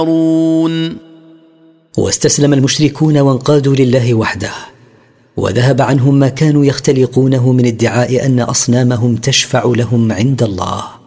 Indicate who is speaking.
Speaker 1: واستسلم المشركون وانقادوا لله وحده، وذهب عنهم ما كانوا يختلقونه من ادعاء أن أصنامهم تشفع لهم عند الله.